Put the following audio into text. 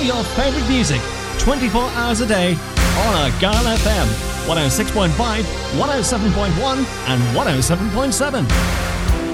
your favourite music 24 hours a day on Argyle FM 106.5, 107.1 and 107.7.